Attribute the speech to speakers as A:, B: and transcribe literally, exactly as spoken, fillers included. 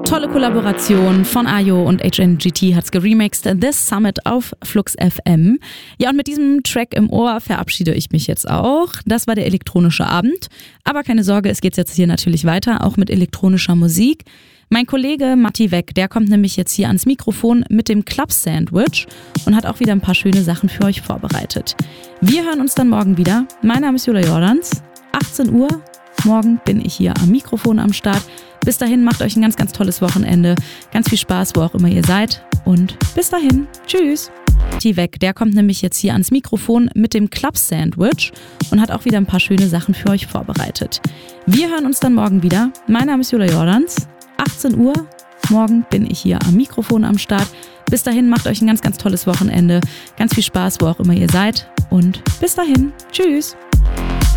A: Tolle Kollaboration von Ayo und H N G T hat's geremixed, This Summit auf Flux F M. Ja, und mit diesem Track im Ohr verabschiede ich mich jetzt auch. Das war der elektronische Abend. Aber keine Sorge, es geht jetzt hier natürlich weiter, auch mit elektronischer Musik. Mein Kollege Matti Weck, der kommt nämlich jetzt hier ans Mikrofon mit dem Club Sandwich und hat auch wieder ein paar schöne Sachen für euch vorbereitet. Wir hören uns dann morgen wieder. Mein Name ist Julia Jordans. achtzehn Uhr. Morgen bin ich hier am Mikrofon am Start. Bis dahin, macht euch ein ganz, ganz tolles Wochenende. Ganz viel Spaß, wo auch immer ihr seid. Und bis dahin. Tschüss. Matti Weck, der kommt nämlich jetzt hier ans Mikrofon mit dem Club Sandwich und hat auch wieder ein paar schöne Sachen für euch vorbereitet. Wir hören uns dann morgen wieder. Mein Name ist Julia Jordans. achtzehn Uhr. Morgen bin ich hier am Mikrofon am Start. Bis dahin, macht euch ein ganz, ganz tolles Wochenende. Ganz viel Spaß, wo auch immer ihr seid. Und bis dahin. Tschüss.